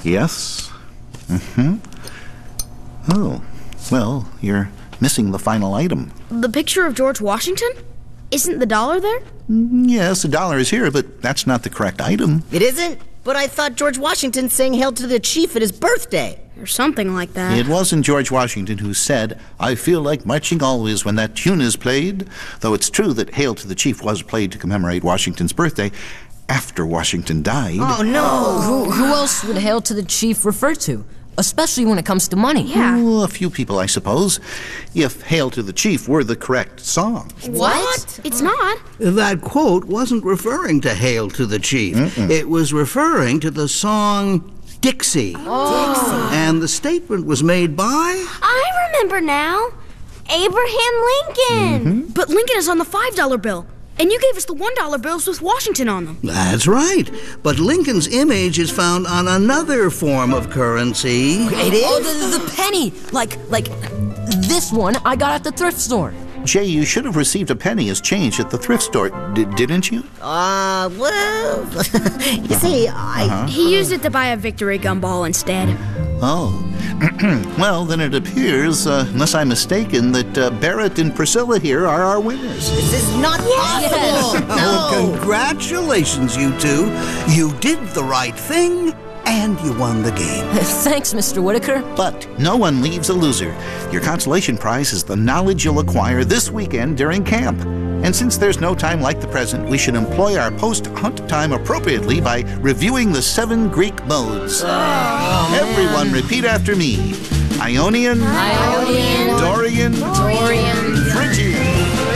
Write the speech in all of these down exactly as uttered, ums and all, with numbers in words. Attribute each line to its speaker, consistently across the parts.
Speaker 1: Yes? Mm-hmm. Oh, well, you're missing the final item.
Speaker 2: The picture of George Washington? Isn't the dollar there?
Speaker 1: Yes, the dollar is here, but that's not the correct item.
Speaker 3: It isn't? But I thought George Washington sang Hail to the Chief at his birthday.
Speaker 2: Or something like that.
Speaker 1: It wasn't George Washington who said, "I feel like marching always when that tune is played," though it's true that Hail to the Chief was played to commemorate Washington's birthday after Washington died.
Speaker 3: Oh, no!
Speaker 4: Who, who else would Hail to the Chief refer to? Especially when it comes to money.
Speaker 2: Yeah.
Speaker 1: Oh, a few people, I suppose. If Hail to the Chief were the correct song.
Speaker 2: What? It's not.
Speaker 5: That quote wasn't referring to Hail to the Chief. Mm-mm. It was referring to the song Dixie.
Speaker 2: Oh.
Speaker 5: Dixie. And the statement was made by...
Speaker 6: I remember now. Abraham Lincoln.
Speaker 2: Mm-hmm. But Lincoln is on the five dollar bill. And you gave us the one dollar bills with Washington on them.
Speaker 5: That's right. But Lincoln's image is found on another form of currency.
Speaker 3: It is?
Speaker 4: Oh, the, the penny. Like, like this one I got at the thrift store.
Speaker 1: Jay, you should have received a penny as change at the thrift store, D- didn't you?
Speaker 3: Uh, well, you see, I...
Speaker 1: Uh-huh.
Speaker 2: He used it to buy a victory gumball instead.
Speaker 1: Oh. Well, then it appears, uh, unless I'm mistaken, that uh, Barrett and Priscilla here are our winners.
Speaker 3: This is not possible!
Speaker 4: Yes.
Speaker 3: No!
Speaker 5: Oh, congratulations, you two. You did the right thing, and you won the game.
Speaker 4: Thanks, Mister Whitaker.
Speaker 1: But no one leaves a loser. Your consolation prize is the knowledge you'll acquire this weekend during camp. And since there's no time like the present, we should employ our post-hunt time appropriately by reviewing the seven Greek modes.
Speaker 4: Oh,
Speaker 1: Everyone repeat after me. Ionian,
Speaker 4: Ionian,
Speaker 1: Dorian,
Speaker 4: Dorian,
Speaker 1: Phrygian.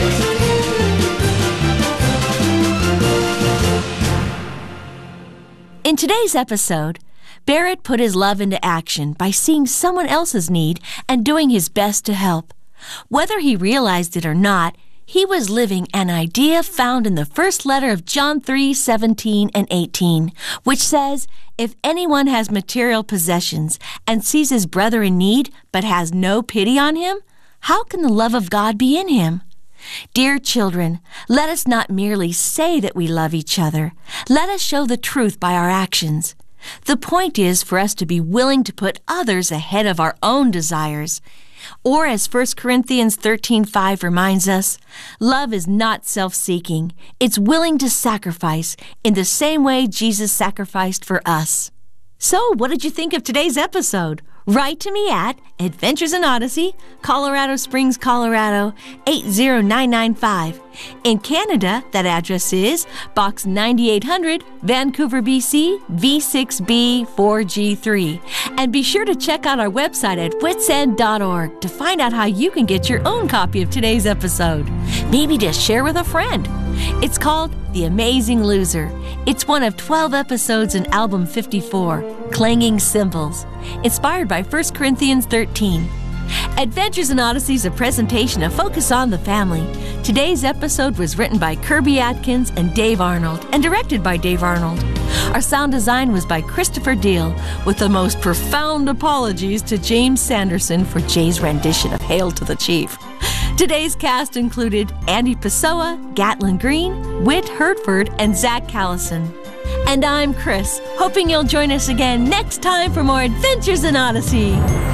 Speaker 7: In today's episode, Barrett put his love into action by seeing someone else's need and doing his best to help. Whether he realized it or not, he was living an idea found in the first letter of John three seventeen and eighteen, which says, "If anyone has material possessions and sees his brother in need but has no pity on him, how can the love of God be in him?" Dear children, let us not merely say that we love each other. Let us show the truth by our actions. The point is for us to be willing to put others ahead of our own desires. Or as First Corinthians thirteen five reminds us, love is not self-seeking. It's willing to sacrifice in the same way Jesus sacrificed for us. So, what did you think of today's episode? Write to me at Adventures in Odyssey, Colorado Springs, Colorado, eight zero nine nine five. In Canada, that address is Box ninety-eight hundred, Vancouver, B C, V six B four G three. And be sure to check out our website at wits end dot org to find out how you can get your own copy of today's episode. Maybe just share with a friend. It's called The Amazing Loser. It's one of twelve episodes in Album fifty-four, Clanging Cymbals, inspired by First Corinthians thirteen. Adventures in Odyssey is a presentation of Focus on the Family. Today's episode was written by Kirby Atkins and Dave Arnold and directed by Dave Arnold. Our sound design was by Christopher Deal, with the most profound apologies to James Sanderson for Jay's rendition of Hail to the Chief. Today's cast included Andy Pessoa, Gatlin Green, Whit Hertford, and Zach Callison. And I'm Chris, hoping you'll join us again next time for more Adventures in Odyssey.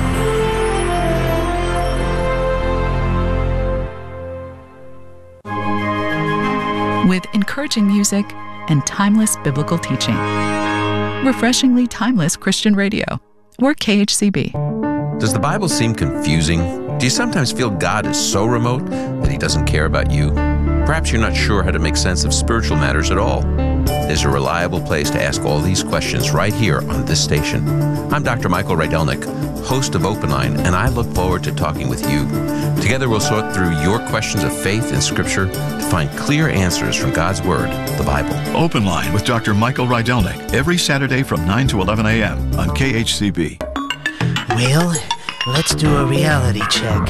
Speaker 8: With encouraging music and timeless biblical teaching. Refreshingly timeless Christian radio. We're K H C B.
Speaker 9: Does the Bible seem confusing? Do you sometimes feel God is so remote that He doesn't care about you? Perhaps you're not sure how to make sense of spiritual matters at all. There's a reliable place to ask all these questions right here on this station. I'm Doctor Michael Rydelnik, host of Open Line, and I look forward to talking with you. Together we'll sort through your questions of faith and Scripture to find clear answers from God's Word, the Bible.
Speaker 10: Open Line with Doctor Michael Rydelnik, every Saturday from nine to eleven a.m. on K H C B.
Speaker 11: Well, let's do a reality check.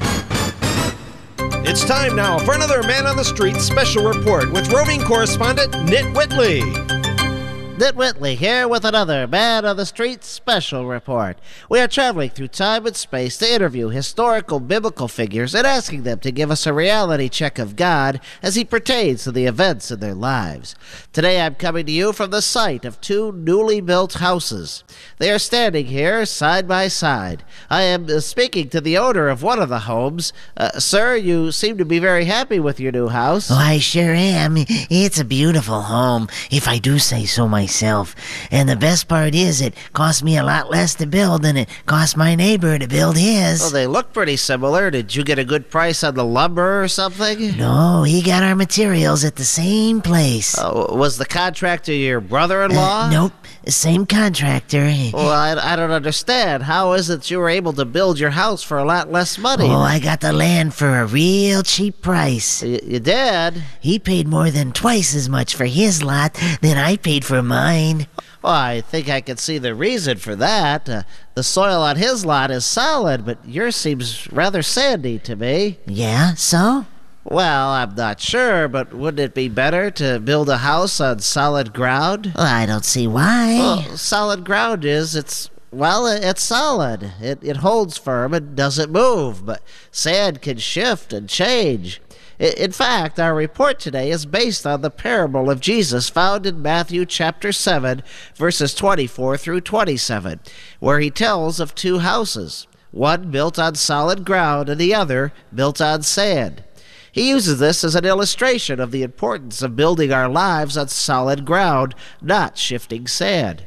Speaker 12: It's time now for another Man on the Street special report with roving correspondent Nit Whitley.
Speaker 11: Dick Whitley here with another Man on the Street special report. We are traveling through time and space to interview historical biblical figures and asking them to give us a reality check of God as he pertains to the events in their lives. Today I'm coming to you from the site of two newly built houses. They are standing here side by side. I am uh, speaking to the owner of one of the homes. Uh, sir, you seem to be very happy with your new house. Oh,
Speaker 12: I sure am. It's a beautiful home, if I do say so myself. And the best part is it cost me a lot less to build than it cost my neighbor to build his.
Speaker 11: Well, they look pretty similar. Did you get a good price on the lumber or something?
Speaker 12: No, he got our materials at the same place.
Speaker 11: Uh, was the contractor your brother-in-law?
Speaker 12: Uh, nope, same contractor.
Speaker 11: Well, I, I don't understand. How is it you were able to build your house for a lot less money?
Speaker 12: Oh, I got the land for a real cheap price.
Speaker 11: Y- you did?
Speaker 12: He paid more than twice as much for his lot than I paid for mine.
Speaker 11: Well, I think I can see the reason for that. Uh, the soil on his lot is solid, but yours seems rather sandy to me.
Speaker 12: Yeah, so?
Speaker 11: Well, I'm not sure, but wouldn't it be better to build a house on solid ground?
Speaker 12: Well, I don't see why.
Speaker 11: Well, solid ground is, it's, well, it's solid. It, it holds firm and doesn't move, but sand can shift and change. In fact, our report today is based on the parable of Jesus found in Matthew chapter seven, verses twenty-four through twenty-seven, where he tells of two houses, one built on solid ground and the other built on sand. He uses this as an illustration of the importance of building our lives on solid ground, not shifting sand.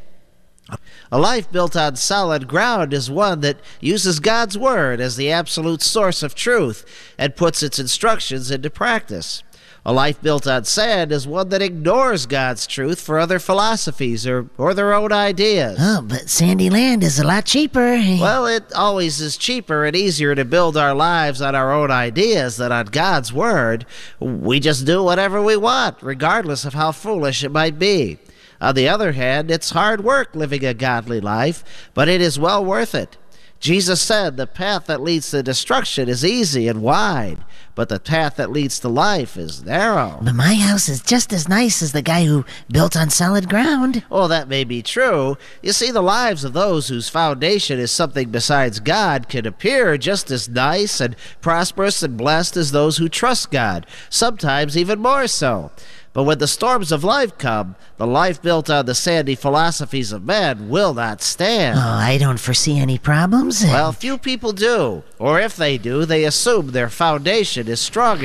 Speaker 11: A life built on solid ground is one that uses God's Word as the absolute source of truth and puts its instructions into practice. A life built on sand is one that ignores God's truth for other philosophies or, or their own ideas.
Speaker 12: Oh, but sandy land is a lot cheaper.
Speaker 11: Well, it always is cheaper and easier to build our lives on our own ideas than on God's Word. We just do whatever we want, regardless of how foolish it might be. On the other hand, it's hard work living a godly life, but it is well worth it. Jesus said the path that leads to destruction is easy and wide, but the path that leads to life is narrow.
Speaker 12: But my house is just as nice as the guy who built on solid ground.
Speaker 11: Oh, that may be true. You see, the lives of those whose foundation is something besides God can appear just as nice and prosperous and blessed as those who trust God, sometimes even more so. But when the storms of life come, the life built on the sandy philosophies of men will not stand.
Speaker 12: Oh, I don't foresee any problems.
Speaker 11: Well, few people do. Or if they do, they assume their foundation is strong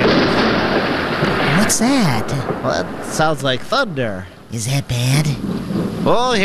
Speaker 11: enough.
Speaker 12: What's that?
Speaker 11: Well, that sounds like thunder.
Speaker 12: Is that bad?
Speaker 11: Oh, here